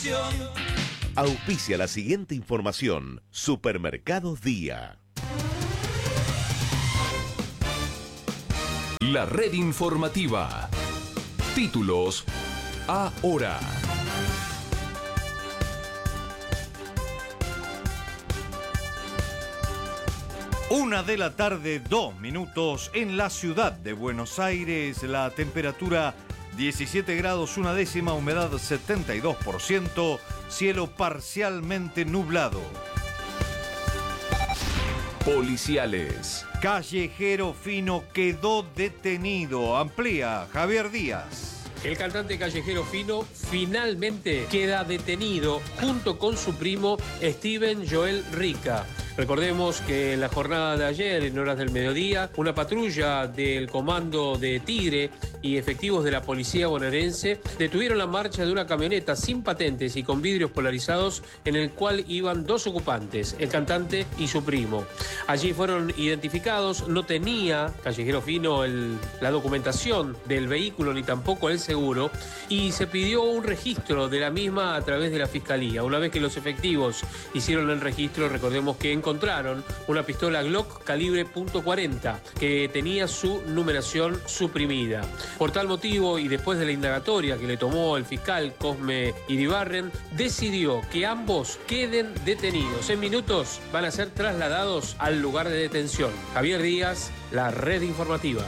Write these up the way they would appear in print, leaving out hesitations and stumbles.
información. Auspicia la siguiente información. Supermercados Día. La red informativa. Títulos ahora. 1:02 p.m. en la ciudad de Buenos Aires. La temperatura 17 grados 1 décima, humedad 72%, cielo parcialmente nublado. Policiales. Callejero Fino quedó detenido. Amplía Javier Díaz. El cantante Callejero Fino finalmente queda detenido junto con su primo Steven Joel Rica. Recordemos que en la jornada de ayer, en horas del mediodía, una patrulla del comando de Tigre y efectivos de la policía bonaerense detuvieron la marcha de una camioneta sin patentes y con vidrios polarizados en el cual iban dos ocupantes, el cantante y su primo. Allí fueron identificados, no tenía Callejero Fino la documentación del vehículo ni tampoco el seguro, y se pidió un registro de la misma a través de la Fiscalía. Una vez que los efectivos hicieron el registro, recordemos que encontraron una pistola Glock calibre .40 que tenía su numeración suprimida. Por tal motivo, y después de la indagatoria que le tomó el fiscal Cosme Iribarren, decidió que ambos queden detenidos. En minutos van a ser trasladados al lugar de detención. Javier Díaz, la red informativa.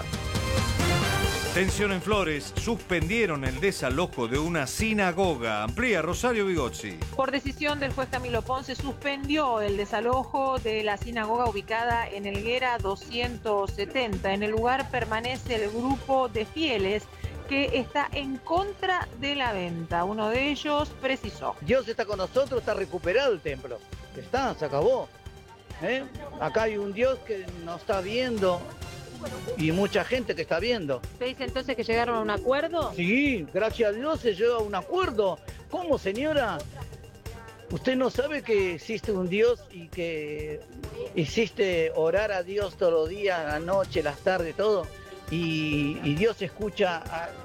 Tensión en Flores. Suspendieron el desalojo de una sinagoga. Amplía Rosario Bigozzi. Por decisión del juez Camilo Ponce, suspendió el desalojo de la sinagoga ubicada en Helguera 270. En el lugar permanece el grupo de fieles que está en contra de la venta. Uno de ellos precisó: Dios está con nosotros, está recuperado el templo. Está, se acabó. Acá hay un Dios que nos está viendo. Y mucha gente que está viendo. ¿Usted dice entonces que llegaron a un acuerdo? Sí, gracias a Dios se llegó a un acuerdo. ¿Cómo, señora? ¿Usted no sabe que existe un Dios y que existe orar a Dios todos los días, la noche, las tardes, todo? Y Dios escucha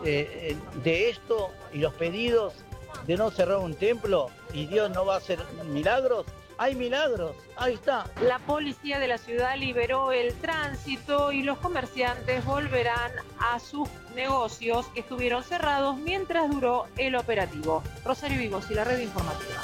de esto y los pedidos de no cerrar un templo, y Dios no va a hacer milagros. Hay milagros, ahí está. La policía de la ciudad liberó el tránsito y los comerciantes volverán a sus negocios que estuvieron cerrados mientras duró el operativo. Rosario Vigos y la red informativa.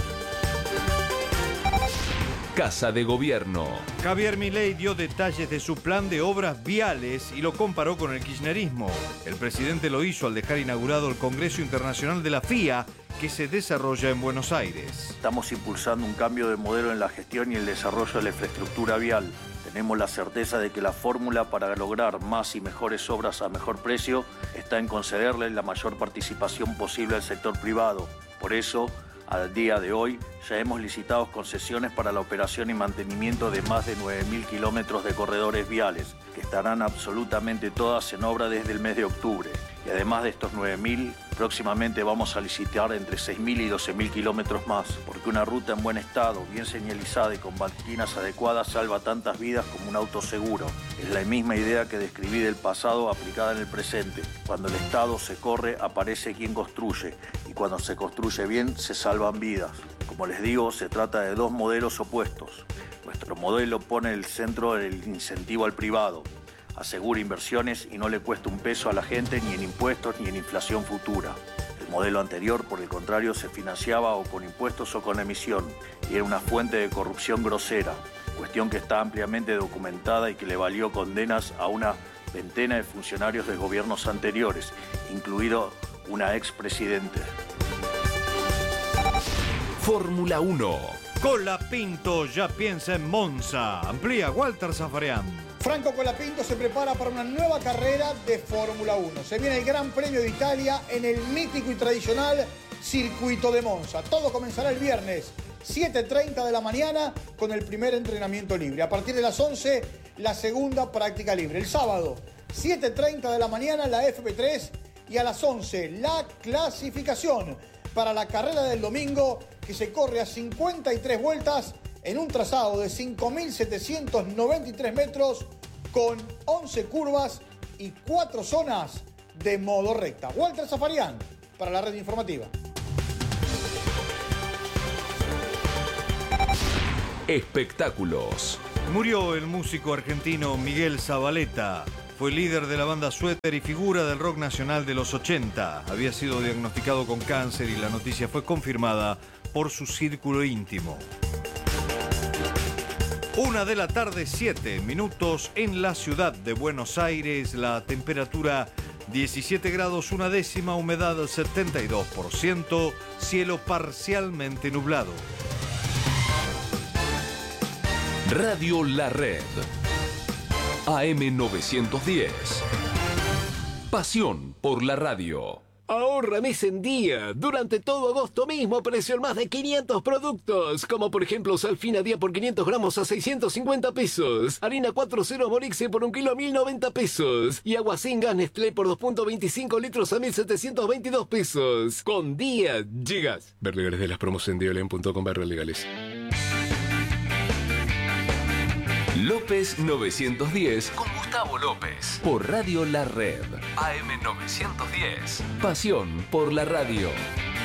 Casa de Gobierno. Javier Milei dio detalles de su plan de obras viales y lo comparó con el kirchnerismo. El presidente lo hizo al dejar inaugurado el Congreso Internacional de la FIA, que se desarrolla en Buenos Aires. Estamos impulsando un cambio de modelo en la gestión y el desarrollo de la infraestructura vial. Tenemos la certeza de que la fórmula para lograr más y mejores obras a mejor precio está en concederle la mayor participación posible al sector privado. Por eso, al día de hoy, ya hemos licitado concesiones para la operación y mantenimiento de más de 9.000 kilómetros de corredores viales, que estarán absolutamente todas en obra desde el mes de octubre. Y además de estos 9.000, próximamente vamos a licitar entre 6.000 y 12.000 kilómetros más, porque una ruta en buen estado, bien señalizada y con banquinas adecuadas salva tantas vidas como un auto seguro. Es la misma idea que describí del pasado aplicada en el presente. Cuando el Estado se corre, aparece quien construye, y cuando se construye bien, se salvan vidas. Como les digo, se trata de dos modelos opuestos. Nuestro modelo pone en el centro el incentivo al privado, asegura inversiones y no le cuesta un peso a la gente ni en impuestos ni en inflación futura. El modelo anterior, por el contrario, se financiaba o con impuestos o con emisión y era una fuente de corrupción grosera, cuestión que está ampliamente documentada y que le valió condenas a una veintena de funcionarios de gobiernos anteriores, incluido una expresidente. Fórmula 1. Colapinto ya piensa en Monza. Amplía Walter Zafarian. Franco Colapinto se prepara para una nueva carrera de Fórmula 1. Se viene el Gran Premio de Italia en el mítico y tradicional circuito de Monza. Todo comenzará el viernes, 7:30 de la mañana, con el primer entrenamiento libre. A partir de las 11, la segunda práctica libre. El sábado, 7:30 de la mañana, la FP3, y a las 11, la clasificación para la carrera del domingo, que se corre a 53 vueltas en un trazado de 5.793 metros con 11 curvas y 4 zonas de modo recta. Walter Zafarian para la red informativa. Espectáculos. Murió el músico argentino Miguel Zavaleta. Fue líder de la banda Suéter y figura del rock nacional de los 80. Había sido diagnosticado con cáncer y la noticia fue confirmada por su círculo íntimo. 1:07 p.m. en la ciudad de Buenos Aires. La temperatura 17 grados 1 décima, humedad 72%, cielo parcialmente nublado. Radio La Red. AM 910. Pasión por la radio. Ahorra mes en día. Durante todo agosto mismo precio en más de 500 productos. Como por ejemplo Salfina Día por 500 gramos a 650 pesos. Harina 4.0 Morixe por 1 kilo a 1090 pesos. Y agua sin gas Nestlé por 2.25 litros a 1722 pesos. Con día llegas. Ver legales de las promos en diolen.com/legales. López 910 con Gustavo López por Radio La Red. AM 910. Pasión por la radio.